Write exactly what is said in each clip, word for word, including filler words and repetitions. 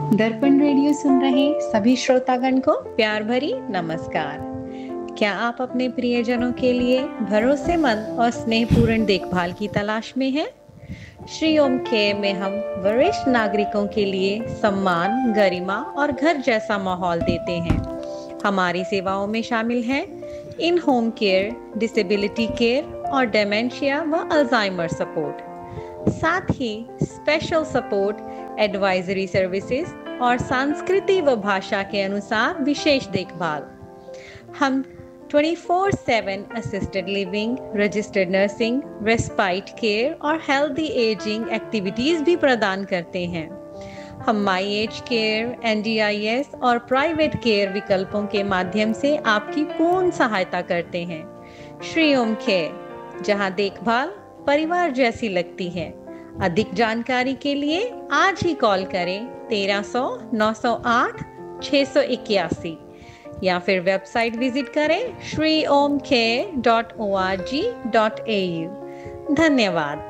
दर्पण रेडियो सुन रहे सभी श्रोतागण को प्यार भरी नमस्कार। क्या आप अपने प्रियजनों के लिए भरोसेमंद और स्नेहपूर्ण देखभाल की तलाश में हैं? श्री ओम केयर में हम वरिष्ठ नागरिकों के लिए सम्मान, गरिमा और घर जैसा माहौल देते हैं। हमारी सेवाओं में शामिल हैं इन होम केयर, डिसेबिलिटी केयर और डेमेंशिया व अल्जाइमर सपोर्ट, साथ ही स्पेशल सपोर्ट, एडवाइजरी सर्विसेज और संस्कृति व भाषा के अनुसार विशेष देखभाल। हम चौबीस सात assisted living, registered nursing, respite care और हेल्दी एजिंग एक्टिविटीज भी प्रदान करते हैं। हम my age care, N D I S और प्राइवेट केयर विकल्पों के माध्यम से आपकी पूर्ण सहायता करते हैं। श्री ओम केयर, जहां देखभाल परिवार जैसी लगती है। अधिक जानकारी के लिए आज ही कॉल करें तेरह सौ नौ सौ आठ छः सौ इक्यासी या फिर वेबसाइट विजिट करें Shri Om care dot O R G dot A you. धन्यवाद।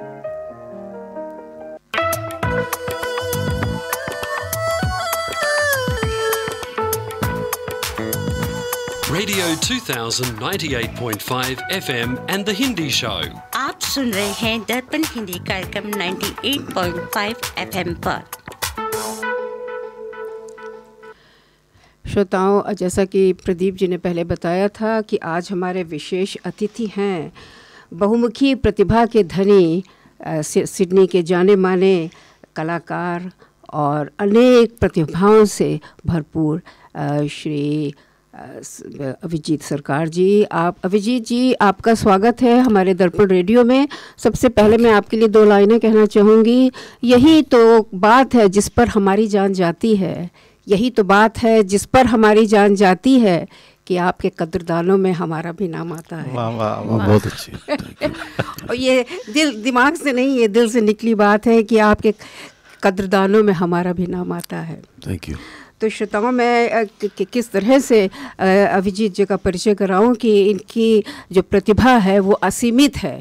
Radio two thousand ninety-eight point five F M and the Hindi Show. आप सुन रहे हैं दर्पण हिंदी कार्यक्रम अट्ठानवे पॉइंट पाँच एफ एम पर। श्रोताओं, जैसा कि प्रदीप जी ने पहले बताया था कि आज हमारे विशेष अतिथि हैं बहुमुखी प्रतिभा के धनी, सिडनी के जाने माने कलाकार और अनेक प्रतिभाओं से भरपूर श्री अभिजीत सरकार जी। आप अभिजीत जी, आपका स्वागत है हमारे दर्पण रेडियो में। सबसे पहले मैं आपके लिए दो लाइनें कहना चाहूँगी। यही तो बात है जिस पर हमारी जान जाती है, यही तो बात है जिस पर हमारी जान जाती है कि आपके कद्रदानों में हमारा भी नाम आता है। वाह वाह वाह, बहुत अच्छी। और ये दिल दिमाग से नहीं, ये दिल से निकली बात है कि आपके कद्रदानों में हमारा भी नाम आता है। Thank you. तो श्रोताओं, मैं कि, किस तरह से अभिजीत जी का परिचय कराऊं कि इनकी जो प्रतिभा है वो असीमित है।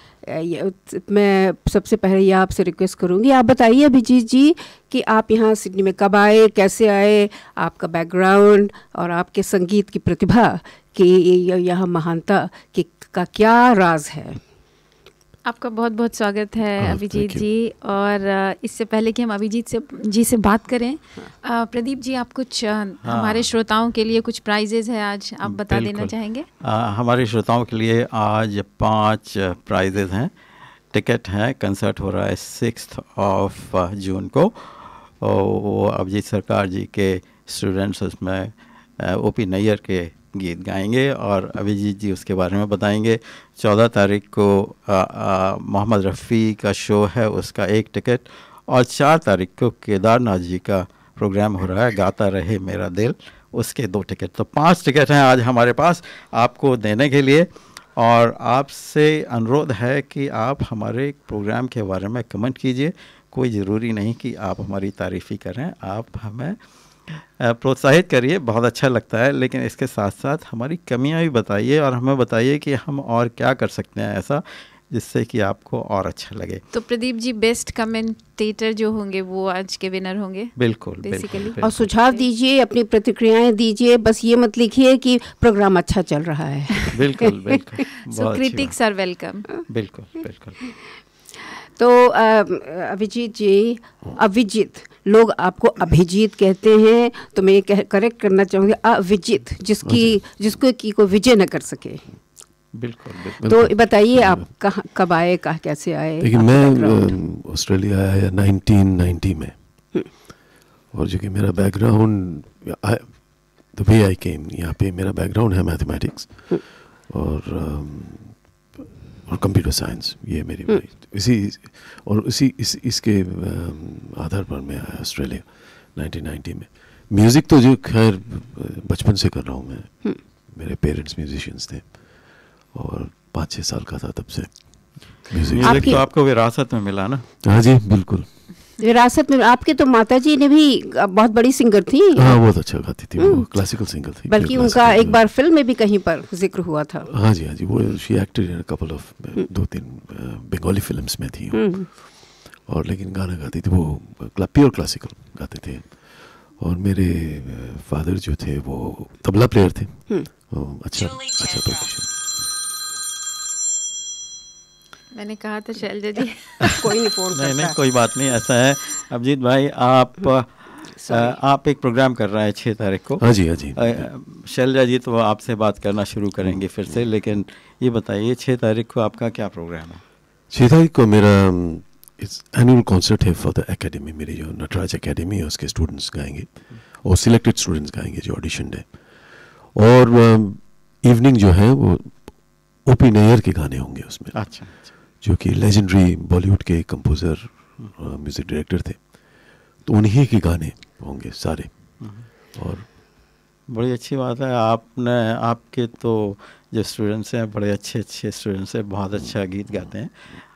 मैं सबसे पहले ये आपसे रिक्वेस्ट करूंगी, आप बताइए अभिजीत जी कि आप यहाँ सिडनी में कब आए, कैसे आए, आपका बैकग्राउंड और आपके संगीत की प्रतिभा की यहाँ महानता की का क्या राज है। आपका बहुत बहुत स्वागत है अभिजीत जी। और इससे पहले कि हम अभिजीत से जी से बात करें, प्रदीप जी, आप कुछ हमारे श्रोताओं के लिए कुछ प्राइजेज है आज, आप बता देना चाहेंगे? आ, हमारे श्रोताओं के लिए आज पांच प्राइजेज हैं। टिकट है, कंसर्ट हो रहा है सिक्स्थ ऑफ जून को, और वो अभिजीत सरकार जी के स्टूडेंट्स उसमें ओ पी नैयर के गीत गाएंगे और अभिजीत जी उसके बारे में बताएंगे। चौदह तारीख को मोहम्मद रफ़ी का शो है, उसका एक टिकट, और चार तारीख को केदारनाथ जी का प्रोग्राम हो रहा है गाता रहे मेरा दिल, उसके दो टिकट। तो पांच टिकट हैं आज हमारे पास आपको देने के लिए, और आपसे अनुरोध है कि आप हमारे प्रोग्राम के बारे में कमेंट कीजिए। कोई ज़रूरी नहीं कि आप हमारी तारीफ़ ही करें, आप हमें प्रोत्साहित करिए, बहुत अच्छा लगता है। लेकिन इसके साथ साथ हमारी कमियां भी बताइए और हमें बताइए कि हम और क्या कर सकते हैं ऐसा जिससे कि आपको और अच्छा लगे। तो प्रदीप जी, बेस्ट कमेंटेटर जो होंगे वो आज के विनर होंगे। बिल्कुल, बिल्कुल। और सुझाव दीजिए, अपनी प्रतिक्रियाएं दीजिए, बस ये मत लिखिए कि प्रोग्राम अच्छा चल रहा है। बिल्कुल बिल्कुल। सो क्रिटिक्स आर वेलकम। बिल्कुल बिल्कुल। तो अभिजीत जी, अभिजीत, लोग आपको अभिजीत कहते हैं, तो मैं ये करेक्ट करना चाहूँगी अभिजीत, जिसकी जिसको की को विजय न कर सके। बिल्कुल बिल्कुल। तो बताइए आप कहाँ कब आए, कहाँ कैसे आए? देखिए, मैं ऑस्ट्रेलिया आया नाइनटीन नाइंटी में, और जो कि मेरा बैकग्राउंड, द वे आई केम, यहाँ पे मेरा बैकग्राउंड है मैथमेटिक्स और और कंप्यूटर साइंस, ये मेरी इसी और इसी इस इसके आधार पर मैं आया ऑस्ट्रेलिया नाइनटीन नाइंटी में। म्यूज़िक तो जो खैर बचपन से कर रहा हूँ मैं, मेरे पेरेंट्स म्यूजिशियंस थे और पाँच छः साल का था तब से म्यूजिक तो आपको विरासत में मिला ना? हाँ जी, बिल्कुल विरासत में। आपके तो माता जी ने भी बहुत बड़ी सिंगर थी। हाँ, बहुत अच्छा गाती थी, वो क्लासिकल सिंगर थी, बल्कि उनका एक बार फिल्म में भी कहीं पर जिक्र हुआ था। हाँ जी, हाँ जी, वो she acted in a couple of दो तीन बंगाली फिल्म्स में थी। और लेकिन गाना गाती थी, वो प्योर क्लासिकल गाते थे। और मेरे फादर जो थे वो तबला प्लेयर थे, अच्छा अच्छा प्रोफेशन। मैंने कहा था शैलजा जी कोई नहीं फोन नहीं नहीं कोई बात नहीं, ऐसा है अभिजीत भाई, आप आ, आप एक प्रोग्राम कर रहे हैं छः तारीख को। हाँ जी हाँ जी। शैलजा जी तो आपसे बात करना शुरू करेंगे फिर से, लेकिन ये बताइए छः तारीख को आपका क्या प्रोग्राम है? छः तारीख को मेरा इस एनुअल कॉन्सर्ट है फॉर द एकेडमी, मेरी जो नटराज एकेडमी है उसके स्टूडेंट्स गाएंगे और सिलेक्टेड स्टूडेंट्स गाएंगे जो ऑडिशन है। और इवनिंग जो है वो ओपी नैयर के गाने होंगे उसमें। अच्छा, जो कि लेजेंडरी बॉलीवुड के कंपोज़र म्यूज़िक डायरेक्टर थे, तो उन्हीं के गाने होंगे सारे। और बड़ी अच्छी बात है, आपने आपके तो जो स्टूडेंट्स हैं बड़े अच्छे अच्छे स्टूडेंट्स हैं, बहुत अच्छा गीत गाते हैं।